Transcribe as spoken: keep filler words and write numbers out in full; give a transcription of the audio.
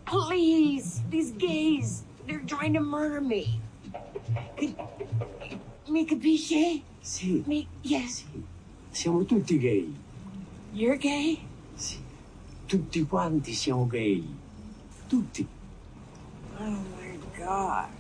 Please, these gays, they're trying to murder me. Could, mi capisce? Sì. Mi, yes. Sì. Siamo tutti gay. You're gay? Sì. Tutti quanti siamo gay. Tutti. Oh my God.